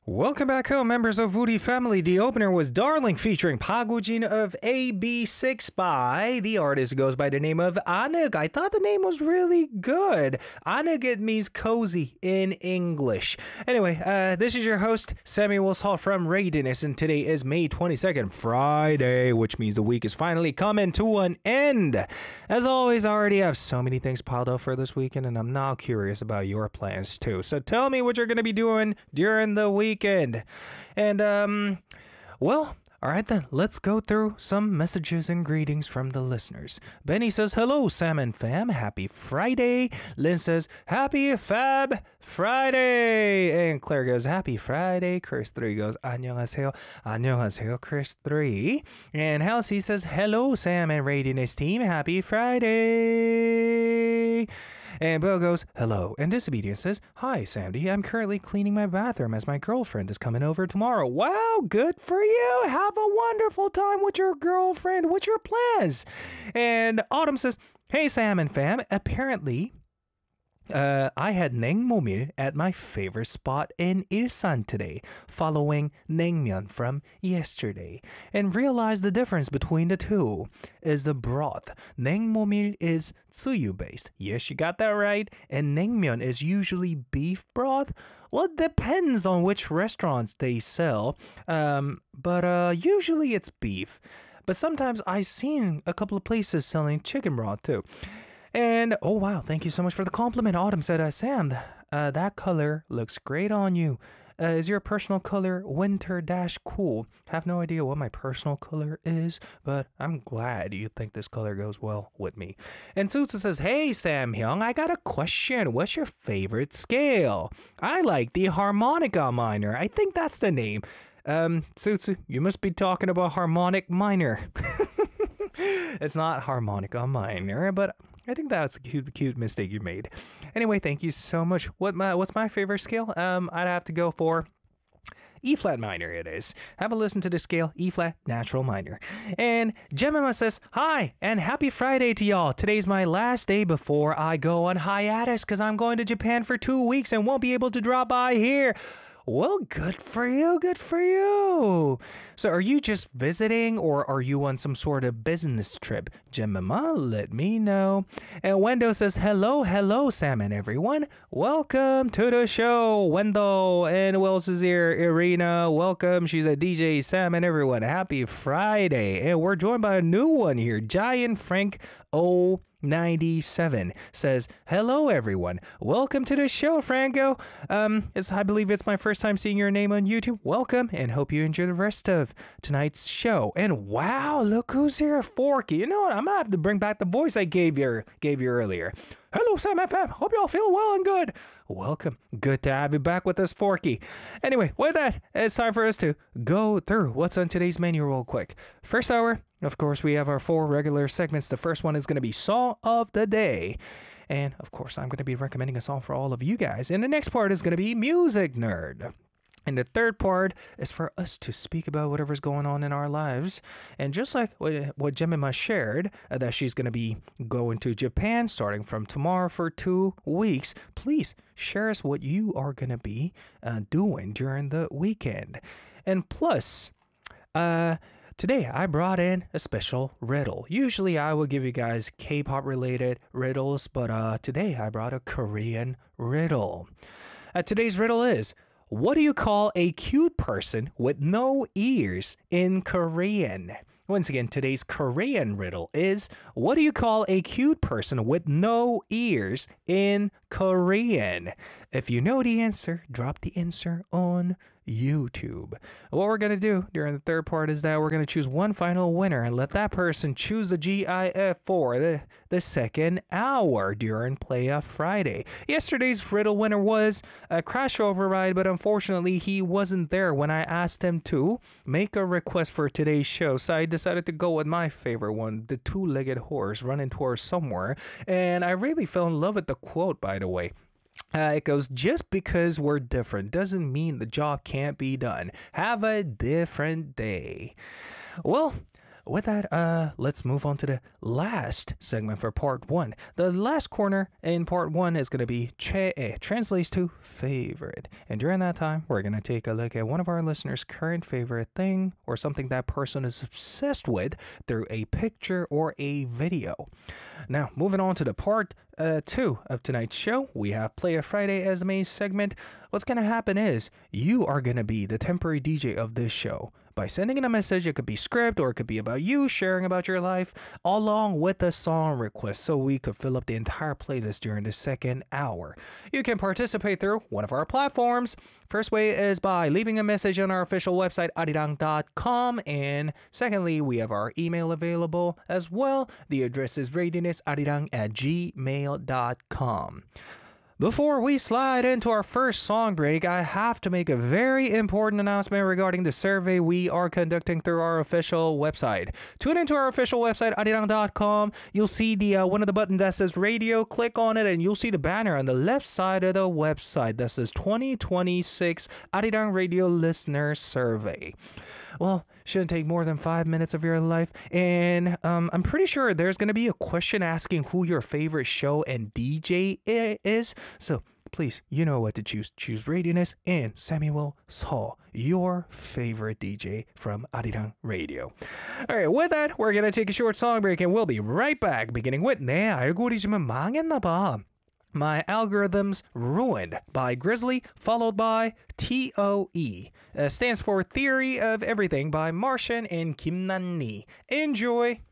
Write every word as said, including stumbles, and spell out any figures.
Welcome back home, members of Woody Family. The opener was Darling featuring Pagujin of A B six by the artist goes by the name of Anug. I thought the name was really good. Anug, it means cozy in English. Anyway, uh, this is your host, Samuel Hall from Readiness, and today is May twenty-second, Friday, which means the week is finally coming to an end. As always, I already have so many things piled up for this weekend, and I'm now curious about your plans too. So tell me what you're going to be doing during the week. Weekend. And, um, well, all right then, let's go through some messages and greetings from the listeners. Benny says, hello, Sam and fam. Happy Friday. Lynn says, happy Fab Friday. And Claire goes, happy Friday. Chris three goes, 안녕하세요. 안녕하세요, Chris three. And Halsey says, hello, Sam and Readiness team. Happy Friday. And Bill goes, hello. And Disobedience says, hi, Sandy. I'm currently cleaning my bathroom as my girlfriend is coming over tomorrow. Wow, good for you. Have a wonderful time with your girlfriend. What's your plans? And Autumn says, hey, Sam and fam. Apparently, Uh, I had naengmomil at my favorite spot in Ilsan today, following naengmyeon from yesterday, and realized the difference between the two is the broth. Naengmomil is tsuyu based. Yes, you got that right. And naengmyeon is usually beef broth. Well, it depends on which restaurants they sell, um, but uh, usually it's beef. But sometimes I've seen a couple of places selling chicken broth too. And, oh wow, thank you so much for the compliment. Autumn said, uh, Sam, uh, that color looks great on you. Uh, is your personal color winter dash cool? Have no idea what my personal color is, but I'm glad you think this color goes well with me. And Sutsu says, hey, Sam Hyung, I got a question. What's your favorite scale? I like the harmonica minor. I think that's the name. Um, Sutsu, you must be talking about harmonic minor. It's not harmonica minor, but I think that's a cute, cute mistake you made. Anyway, thank you so much. What my, what's my favorite scale? Um, I'd have to go for E-flat minor it is. Have a listen to the scale, E-flat natural minor. And Jemima says, hi, and happy Friday to y'all. Today's my last day before I go on hiatus because I'm going to Japan for two weeks and won't be able to drop by here. Well, good for you, good for you. So are you just visiting or are you on some sort of business trip? Jemima, let me know. And Wendo says, hello, hello, Sam and everyone. Welcome to the show, Wendo. And who else is here? Irina, welcome. She's a D J. Sam and everyone, happy Friday. And we're joined by a new one here, Giant Frank O ninety-seven says, hello everyone, welcome to the show, Franco. um it's I believe it's my first time seeing your name on YouTube. Welcome and hope you enjoy the rest of tonight's show. And wow, look who's here, Forky. You know what, I'm gonna have to bring back the voice I gave you gave you earlier. Hello, Sam F M. Hope y'all feel well and good. Welcome. Good to have you back with us, Forky. Anyway, with that, it's time for us to go through what's on today's menu real quick. First hour, of course, we have our four regular segments. The first one is going to be Song of the Day. And, of course, I'm going to be recommending a song for all of you guys. And the next part is going to be Music Nerd. And the third part is for us to speak about whatever's going on in our lives. And just like what, what Jemima shared, uh, that she's going to be going to Japan starting from tomorrow for two weeks, please share us what you are going to be uh, doing during the weekend. And plus, uh... today, I brought in a special riddle. Usually, I will give you guys K-pop related riddles, but uh, today I brought a Korean riddle. Uh, today's riddle is, what do you call a cute person with no ears in Korean? Once again, today's Korean riddle is, what do you call a cute person with no ears in Korean? If you know the answer, drop the answer on YouTube. What we're going to do during the third part is that we're going to choose one final winner and let that person choose the GIF for the, the second hour during Playoff Friday. Yesterday's riddle winner was a Crash Override, but unfortunately he wasn't there when I asked him to make a request for today's show. So I decided to go with my favorite one, the two-legged horse running towards somewhere. And I really fell in love with the quote, by the way. Uh, it goes, just because we're different doesn't mean the job can't be done. Have a different day. Well, with that, uh, let's move on to the last segment for part one. The last corner in part one is going to be 최애, translates to favorite. And during that time, we're going to take a look at one of our listeners' current favorite thing or something that person is obsessed with through a picture or a video. Now, moving on to the part uh, two of tonight's show, we have Play a Friday as the main segment. What's going to happen is you are going to be the temporary D J of this show. By sending in a message, it could be script or it could be about you sharing about your life along with a song request so we could fill up the entire playlist during the second hour. You can participate through one of our platforms. First way is by leaving a message on our official website, arirang dot com, and secondly, we have our email available as well. The address is radionissarirang at gmail dot com. Before we slide into our first song break, I have to make a very important announcement regarding the survey we are conducting through our official website. Tune into our official website, arirang dot com. You'll see the uh, one of the buttons that says radio. Click on it and you'll see the banner on the left side of the website that says twenty twenty-six Arirang Radio Listener Survey. Well, shouldn't take more than five minutes of your life. And um, I'm pretty sure there's going to be a question asking who your favorite show and D J is. So please, you know what to choose. Choose Radionist and Samuel Seo, your favorite D J from Arirang Radio. All right, with that, we're going to take a short song break and we'll be right back, beginning with 내 알고리즘은 망했나봐. My Algorithms Ruined by Grizzly, followed by T O E. Uh, stands for Theory of Everything by Martian and Kim Nan-ni. Enjoy!